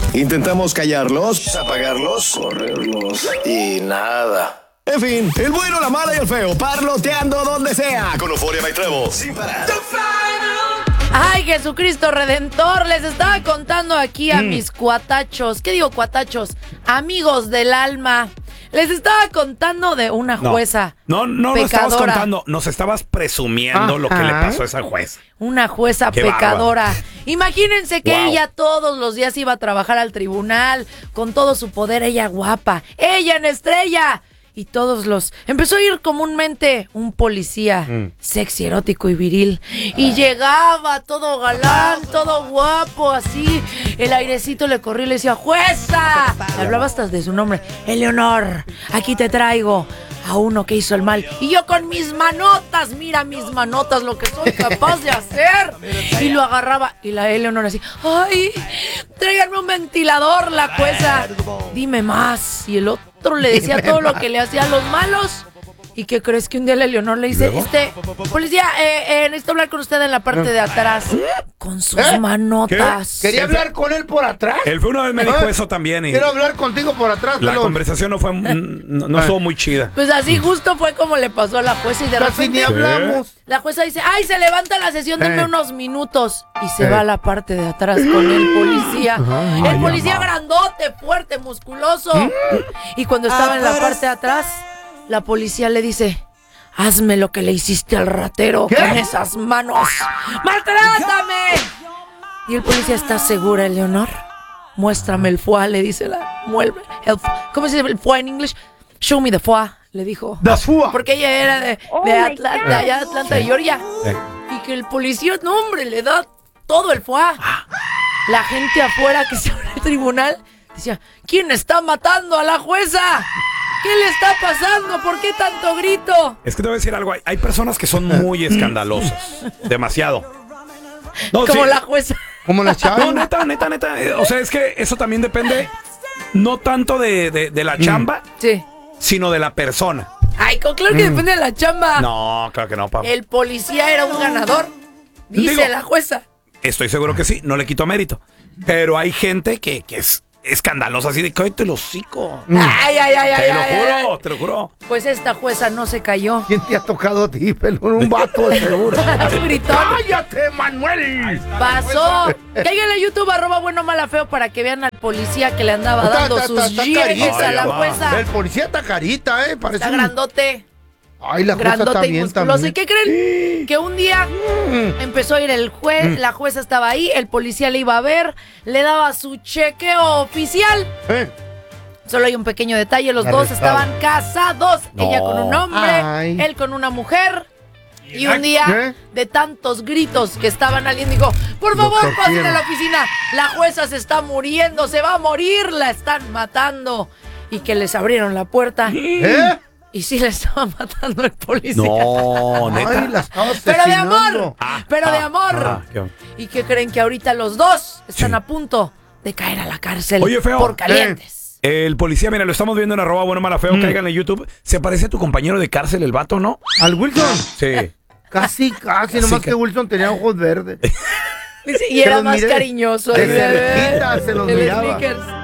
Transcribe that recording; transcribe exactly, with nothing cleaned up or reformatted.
Intentamos callarlos, apagarlos, correrlos y nada. En fin, el bueno, la mala y el feo, parloteando donde sea. Con Euforia y Trevo, sin parar. Ay, Jesucristo Redentor, les estaba contando aquí a mm. mis cuatachos, ¿qué digo cuatachos? Amigos del alma. Les estaba contando de una jueza. No, no, no, no estabas contando, nos estabas presumiendo Ajá. lo que le pasó a esa jueza. Una jueza Qué pecadora. Bárbaro. Imagínense que wow. ella todos los días iba a trabajar al tribunal con todo su poder, ella guapa, ella en estrella. Y todos los... Empezó a ir comúnmente un policía mm. sexy, erótico y viril. Y llegaba todo galán, todo guapo, así. El airecito le corría y le decía, ¡jueza! Le hablaba hasta de su nombre. Eleonor, aquí te traigo a uno que hizo el mal. Y yo con mis manotas, mira mis manotas, lo que soy capaz de hacer. Y lo agarraba. Y la Eleonor así, ¡ay! Tráiganme un ventilador, la jueza. Dime más. Y el otro le decía todo lo que le hacía a los malos. ¿Y qué crees? Que un día la Leonor le dice, este, policía, eh, eh, necesito hablar con usted en la parte de atrás. Con sus ¿Eh? manotas. ¿Qué? ¿Quería hablar con él por atrás? Él fue una vez me dijo eso también. Y quiero hablar contigo por atrás. La conversación no fue, no, no estuvo muy chida. Pues así justo fue como le pasó a la jueza y de repente ni hablamos. La jueza dice, ay, se levanta la sesión, denme eh. unos minutos. Y se eh. va a la parte de atrás con el policía. Ay, el policía ay, grandote, fuerte, musculoso. ¿Mm? Y cuando estaba ah, en la parte de atrás, la policía le dice, hazme lo que le hiciste al ratero ¿Qué? con esas manos. ¡Maltrátame! Y el policía, ¿está segura, Eleonor? Muéstrame el foie, le dice la muelve. El, ¿Cómo se dice el foie en inglés? Show me the foie, le dijo. The foie. Porque ella era de, oh de Atlanta, allá de Atlanta, sí. Georgia. Sí. Y que el policía, no hombre, le da todo el foie. La gente afuera que se abre el tribunal decía, ¿quién está matando a la jueza? ¿Qué le está pasando? ¿Por qué tanto grito? Es que te voy a decir algo. Hay, hay personas que son muy escandalosas. Demasiado. No, Como sí. la jueza. Como la chava. No, neta, neta, neta. O sea, es que eso también depende no tanto de, de, de la chamba, sí. sino de la persona. Ay, claro que mm. depende de la chamba. No, claro que no, papá. El policía era un ganador, dice Digo, la jueza. Estoy seguro que sí, no le quito mérito. Pero hay gente que, que es... escandalosa, así de cállate el hocico. Ay, ay, ay, Te ay, lo ay, juro, ay. te lo juro. Pues esta jueza no se cayó. ¿Quién te ha tocado a ti, pelón? Un vato de seguro. Un gritón. ¡Cállate, Manuel! Pasó. Cáiganle a YouTube, arroba bueno mala feo, para que vean al policía que le andaba dando ta, ta, ta, sus gires a la jueza. El policía está carita, ¿eh? Parece está grandote. Ay, la jueza grandote también, y musculoso. también. ¿Y qué creen? Que un día mm. empezó a ir el juez, mm. la jueza estaba ahí, el policía le iba a ver, le daba su chequeo oficial. ¿Eh? Solo hay un pequeño detalle, los dos estaban casados. No. Ella con un hombre, Ay. él con una mujer. Y un día, ¿Qué? de tantos gritos que estaban alguien dijo, por favor, pasen a la oficina, la jueza se está muriendo, se va a morir, la están matando. Y que les abrieron la puerta. ¿Eh? Y sí le estaba matando el policía. No, neta. Ay, la estaba pero de amor, ah, pero ah, de amor. Ah, qué... ¿Y qué creen? Que ahorita los dos están sí. a punto de caer a la cárcel. Oye, feo, por calientes. Eh, el policía, mira, lo estamos viendo en arroba bueno mala feo, mm. caigan en YouTube. ¿Se parece a tu compañero de cárcel, el vato, no? ¿Al Wilson? Sí. Casi, casi, nomás que Wilson tenía ojos verdes. Y era más miré. cariñoso. De cerquita se los miraba.